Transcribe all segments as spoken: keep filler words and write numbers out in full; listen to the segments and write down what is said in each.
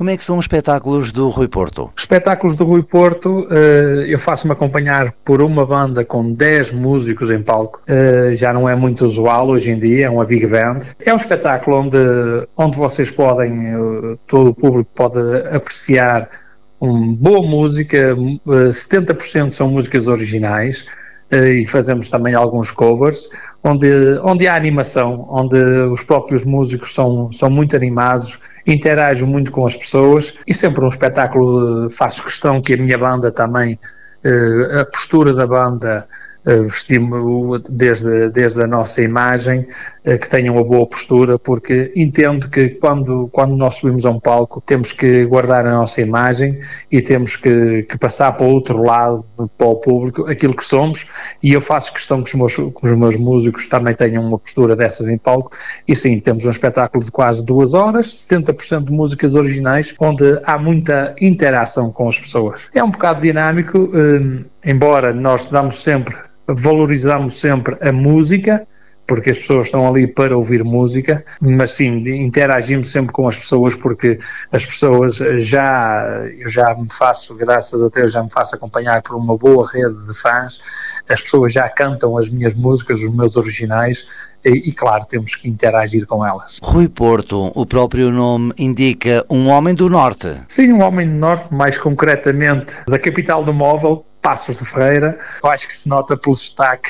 Como é que são os espetáculos do Rui Porto? Os espetáculos do Rui Porto, eu faço-me acompanhar por uma banda com dez músicos em palco. Já não é muito usual hoje em dia, é uma big band. É um espetáculo onde, onde vocês podem, todo o público pode apreciar uma boa música, setenta por cento são músicas originais, e fazemos também alguns covers, onde, onde há animação, onde os próprios músicos são, são muito animados, interagem muito com as pessoas, e sempre um espetáculo. Faço questão que a minha banda também, a postura da banda, vestimos desde, desde a nossa imagem, que tenham uma boa postura, porque entendo que quando, quando nós subimos a um palco temos que guardar a nossa imagem e temos que, que passar para o outro lado, para o público, aquilo que somos, e eu faço questão que os meus, que os meus músicos também tenham uma postura dessas em palco. E sim, temos um espetáculo de quase duas horas, setenta por cento de músicas originais, onde há muita interação com as pessoas. É um bocado dinâmico, eh, embora nós damos sempre valorizamos sempre a música, porque as pessoas estão ali para ouvir música, mas sim, interagimos sempre com as pessoas, porque as pessoas já, eu já me faço, graças a Deus, já me faço acompanhar por uma boa rede de fãs, as pessoas já cantam as minhas músicas, os meus originais, e, e claro, temos que interagir com elas. Rui Porto, o próprio nome indica um homem do Norte. Sim, um homem do Norte, mais concretamente da capital do móvel, Paços de Ferreira. Eu acho que se nota pelo sotaque.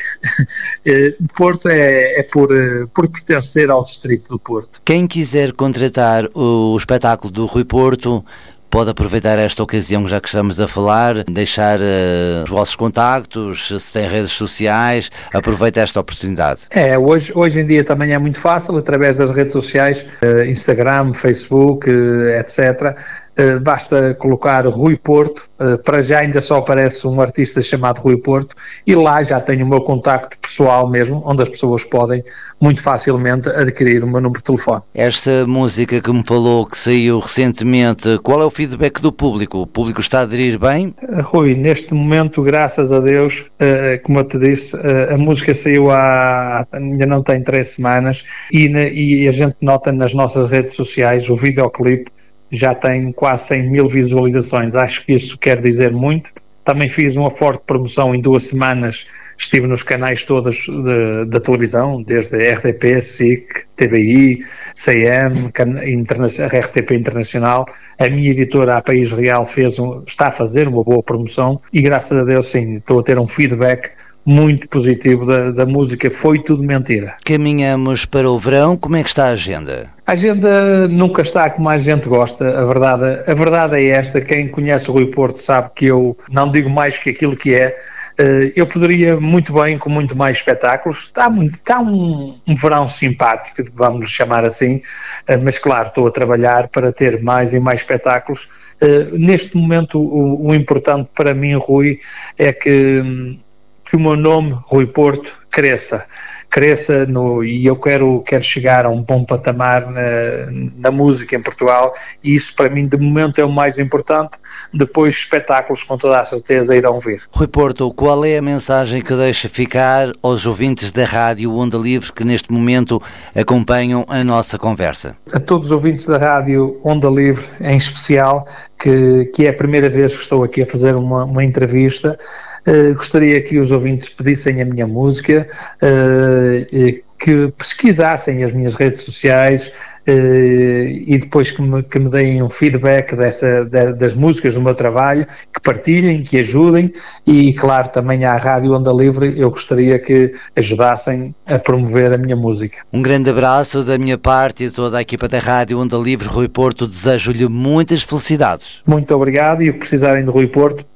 Porto é, é por, por pertencer ao distrito do Porto. Quem quiser contratar o espetáculo do Rui Porto pode aproveitar esta ocasião, já que estamos a falar, deixar uh, os vossos contactos, se tem redes sociais, aproveita esta oportunidade. É, hoje, hoje em dia também é muito fácil, através das redes sociais, uh, Instagram, Facebook, uh, etcétera. Uh, basta colocar Rui Porto, uh, para já ainda só aparece um artista chamado Rui Porto, e lá já tenho o meu contacto pessoal mesmo, onde as pessoas podem muito facilmente adquirir o meu número de telefone. Esta música que me falou que saiu recentemente, qual é o feedback do público? O público está a aderir bem? Uh, Rui, neste momento, graças a Deus, uh, como eu te disse, uh, a música saiu há, ainda não tem três semanas, e, na, e a gente nota nas nossas redes sociais, o videoclipe já tem quase cem mil visualizações. Acho que isso quer dizer muito. Também fiz uma forte promoção em duas semanas, estive nos canais todos de, da televisão, desde a R T P, S I C, T V I, C M, a R T P Internacional. A minha editora, a País Real, fez um, está a fazer uma boa promoção, e graças a Deus, sim, estou a ter um feedback muito positivo da, da música. Foi tudo mentira. Caminhamos para o verão. Como é que está a agenda? A agenda nunca está como a gente gosta. A verdade, a verdade é esta. Quem conhece o Rui Porto sabe que eu não digo mais que aquilo que é. Eu poderia muito bem com muito mais espetáculos. Está, muito, está um, um verão simpático, vamos chamar assim, mas claro, estou a trabalhar para ter mais e mais espetáculos. Neste momento, o, o importante para mim, Rui, é que que o meu nome, Rui Porto, cresça, cresça no, e eu quero, quero chegar a um bom patamar na, na música em Portugal, e isso para mim de momento é o mais importante. Depois espetáculos com toda a certeza irão vir. Rui Porto, qual é a mensagem que deixa ficar aos ouvintes da Rádio Onda Livre que neste momento acompanham a nossa conversa? A todos os ouvintes da Rádio Onda Livre, em especial, que, que é a primeira vez que estou aqui a fazer uma, uma entrevista, Uh, gostaria que os ouvintes pedissem a minha música, uh, que pesquisassem as minhas redes sociais, uh, e depois que me, que me deem um feedback dessa, de, das músicas do meu trabalho, que partilhem, que ajudem, e claro, também à Rádio Onda Livre eu gostaria que ajudassem a promover a minha música. Um grande abraço da minha parte e de toda a equipa da Rádio Onda Livre. Rui Porto, desejo-lhe muitas felicidades. Muito obrigado, e o que precisarem de Rui Porto,